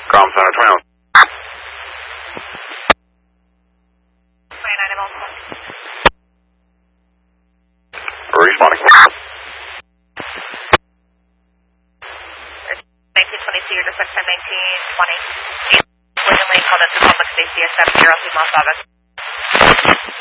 Com Center 21. 29 Mall. Responding. 1922, you're just time 1920. William Lane called into public safety at 702 Mall 7.